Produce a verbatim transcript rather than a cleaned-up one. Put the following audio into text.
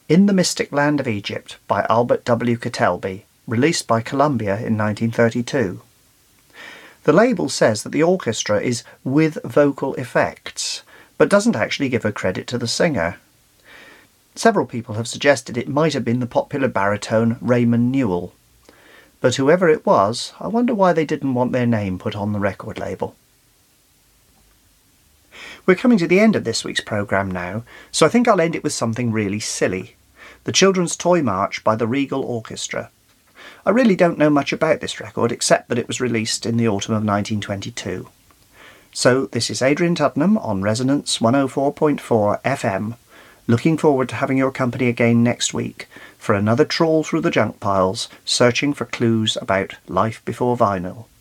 In the Mystic Land of Egypt by Albert W. Ketelby, released by Columbia in nineteen thirty-two. The label says that the orchestra is with vocal effects, but doesn't actually give a credit to the singer. Several people have suggested it might have been the popular baritone Raymond Newell. But whoever it was, I wonder why they didn't want their name put on the record label. We're coming to the end of this week's programme now, so I think I'll end it with something really silly. The Children's Toy March by the Regal Orchestra. I really don't know much about this record except that it was released in the autumn of nineteen twenty-two. So this is Adrian Tuddenham on Resonance one oh four point four F M, looking forward to having your company again next week for another trawl through the junk piles, searching for clues about life before vinyl.